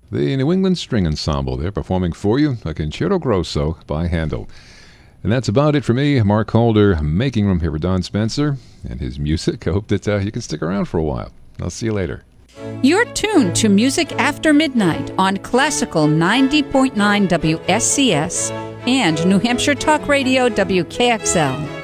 the New England String Ensemble. They're performing for you a Concerto Grosso by Handel. And that's about it for me, Mark Holder, making room here for Don Spencer and his music. I hope that you can stick around for a while. I'll see you later. You're tuned to Music After Midnight on Classical 90.9 WSCS and New Hampshire Talk Radio WKXL.